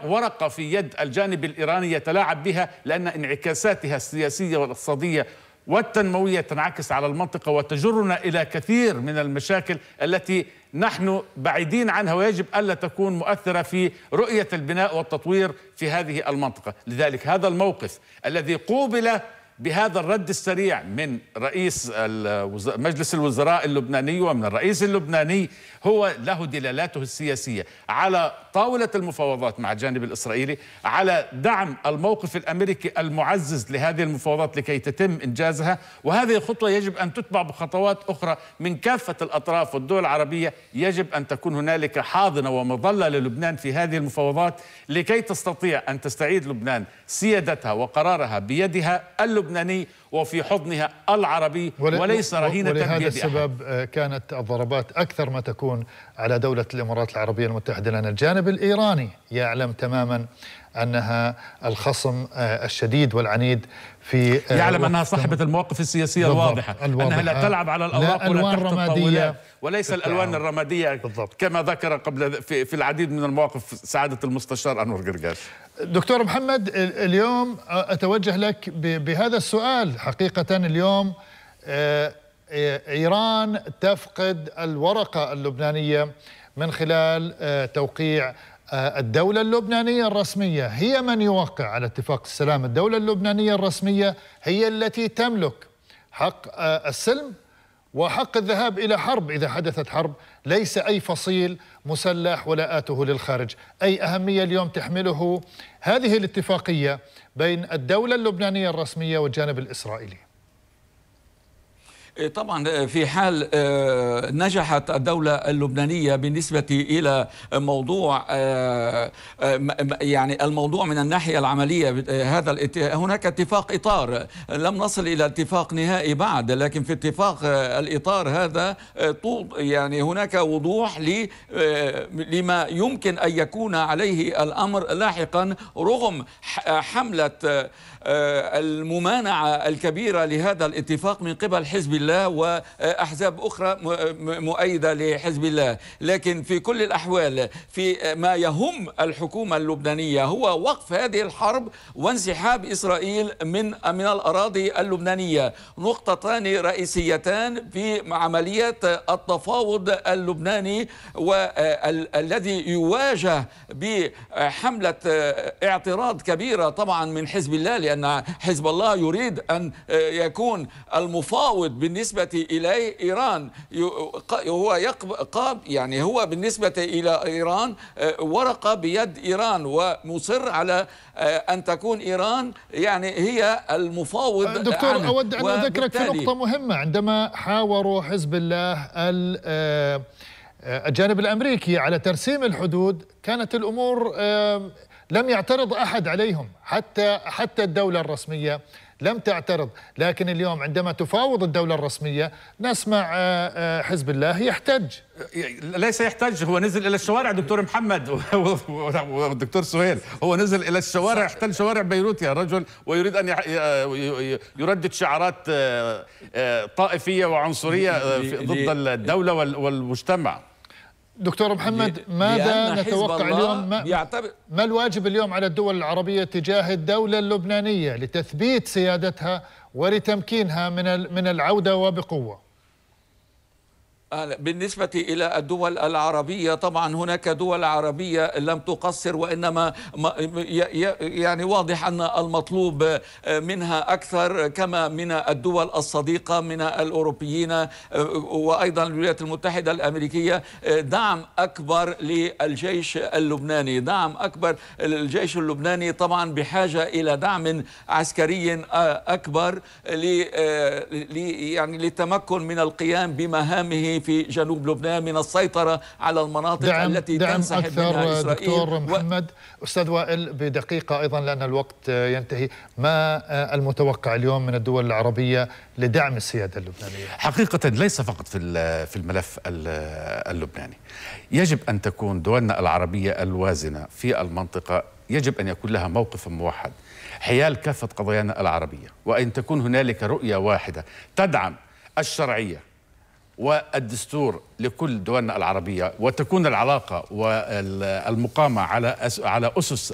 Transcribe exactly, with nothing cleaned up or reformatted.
ورقة في يد الجانب الإيراني يتلاعب بها، لأن انعكاساتها السياسية والاقتصادية والتنموية تنعكس على المنطقة وتجرنا إلى كثير من المشاكل التي نحن بعيدين عنها، ويجب ألا تكون مؤثرة في رؤية البناء والتطوير في هذه المنطقة. لذلك هذا الموقف الذي قوبل بهذا الرد السريع من رئيس مجلس الوزراء اللبناني ومن الرئيس اللبناني هو له دلالاته السياسية على طاولة المفاوضات مع الجانب الإسرائيلي، على دعم الموقف الأمريكي المعزز لهذه المفاوضات لكي تتم إنجازها. وهذه خطوة يجب أن تتبع بخطوات أخرى من كافة الأطراف والدول العربية. يجب أن تكون هنالك حاضنة ومظلة للبنان في هذه المفاوضات لكي تستطيع أن تستعيد لبنان سيادتها وقرارها بيدها اللبناني وفي حضنها العربي وليس رهينة بيد أحد. ولهذا السبب كانت الضربات أكثر ما تكون على دولة الإمارات العربية المتحدة، لأن الجانب الإيراني يعلم تماما أنها الخصم الشديد والعنيد في يعلم أنها صاحبة المواقف السياسية الواضحة، الواضحة أنها لا تلعب على الأوراق ولا تحت الطاولات وليس الألوان الرمادية بالضبط. كما ذكر قبل في, في العديد من المواقف سعادة المستشار أنور قرقاش. دكتور محمد، اليوم أتوجه لك بهذا السؤال. حقيقة اليوم إيران تفقد الورقة اللبنانية من خلال توقيع الدولة اللبنانية الرسمية. هي من يوقع على اتفاق السلام. الدولة اللبنانية الرسمية هي التي تملك حق السلم وحق الذهاب إلى حرب إذا حدثت حرب، ليس أي فصيل مسلح ولا آته للخارج. أي أهمية اليوم تحمله هذه الاتفاقية بين الدولة اللبنانية الرسمية والجانب الإسرائيلي؟ طبعا في حال نجحت الدولة اللبنانية بالنسبة إلى موضوع يعني الموضوع من الناحية العملية، هذا هناك اتفاق إطار، لم نصل إلى اتفاق نهائي بعد، لكن في اتفاق الإطار هذا يعني هناك وضوح لما يمكن أن يكون عليه الأمر لاحقا، رغم حملة الممانعة الكبيرة لهذا الاتفاق من قبل حزب الله وأحزاب أخرى مؤيدة لحزب الله. لكن في كل الأحوال في ما يهم الحكومة اللبنانية هو وقف هذه الحرب وانسحاب إسرائيل من من الأراضي اللبنانية، نقطتان رئيسيتان في عملية التفاوض اللبناني، والذي يواجه بحملة اعتراض كبيرة طبعا من حزب الله، لأن أن حزب الله يريد أن يكون المفاوض بالنسبة إليه إيران. هو يقاب يعني هو بالنسبة إلى إيران ورقة بيد إيران، ومصر على أن تكون إيران يعني هي المفاوض. دكتور عنه. أود أن أذكرك في نقطة مهمة. عندما حاوروا حزب الله الجانب الأمريكي على ترسيم الحدود كانت الأمور لم يعترض أحد عليهم، حتى حتى الدولة الرسمية لم تعترض. لكن اليوم عندما تفاوض الدولة الرسمية نسمع حزب الله يحتج. ليس يحتج، هو نزل إلى الشوارع دكتور محمد والدكتور سهيل، هو نزل إلى الشوارع، احتل شوارع بيروت يا رجل، ويريد أن يردد شعارات طائفية وعنصرية ضد الدولة والمجتمع. دكتور محمد، ماذا نتوقع اليوم؟ ما, ما الواجب اليوم على الدول العربية تجاه الدولة اللبنانية لتثبيت سيادتها ولتمكينها من من العودة وبقوة؟ بالنسبة إلى الدول العربية طبعا هناك دول عربية لم تقصر، وإنما يعني واضح أن المطلوب منها أكثر، كما من الدول الصديقة من الأوروبيين وأيضا الولايات المتحدة الأمريكية، دعم أكبر للجيش اللبناني، دعم أكبر. الجيش اللبناني طبعا بحاجة إلى دعم عسكري أكبر يعني للتمكن من القيام بمهامه في جنوب لبنان، من السيطرة على المناطق دعم التي دعم تنسحب أكثر منها إسرائيل. دكتور محمد، أستاذ وائل بدقيقة أيضا لأن الوقت ينتهي، ما المتوقع اليوم من الدول العربية لدعم السيادة اللبنانية؟ حقيقة ليس فقط في في الملف اللبناني، يجب أن تكون دولنا العربية الوازنة في المنطقة، يجب أن يكون لها موقف موحد حيال كافة قضايانا العربية، وأن تكون هنالك رؤية واحدة تدعم الشرعية والدستور لكل دولنا العربية، وتكون العلاقة والمقامة على على أسس